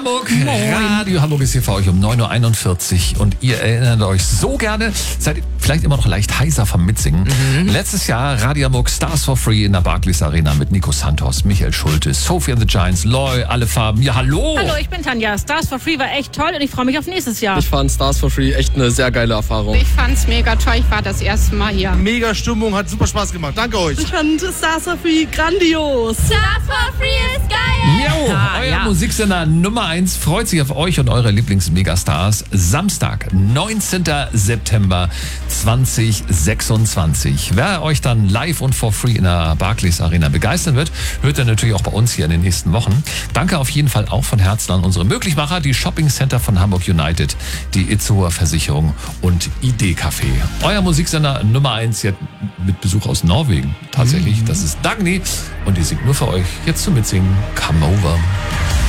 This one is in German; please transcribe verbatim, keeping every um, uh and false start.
Hamburg. Moin. Radio Hamburg ist hier für euch um neun Uhr einundvierzig und ihr erinnert euch so gerne, seid vielleicht immer noch leicht heiser vom Mitsingen. Mhm. Letztes Jahr Radio Hamburg Stars for Free in der Barclays Arena mit Nico Santos, Michael Schulte, Sophie and the Giants, Loy, alle Farben. Ja, hallo! Hallo, ich bin Tanja. Stars for Free war echt toll und ich freue mich auf nächstes Jahr. Ich fand Stars for Free echt eine sehr geile Erfahrung. Ich fand's mega toll. Ich war das erste Mal hier. Mega Stimmung, hat super Spaß gemacht. Danke euch. Ich fand Stars for Free grandios. Stars for Free ist geil. Jo, Ah, euer ja. Musiksender Nummer eins freut sich auf euch und eure Lieblings-Megastars. Samstag, neunzehnten September zweitausendsechsundzwanzig. Wer euch dann live und for free in der Barclays Arena begeistern wird, hört ihr natürlich auch bei uns hier in den nächsten Wochen. Danke auf jeden Fall auch von Herzen an unsere Möglichmacher, die Shopping Center von Hamburg United, die Itzehoer Versicherung und I D Café. Euer Musiksender Nummer eins jetzt mit Besuch aus Norwegen. Tatsächlich, das ist Dagny und die singt nur für euch jetzt zum Mitsingen Come Over.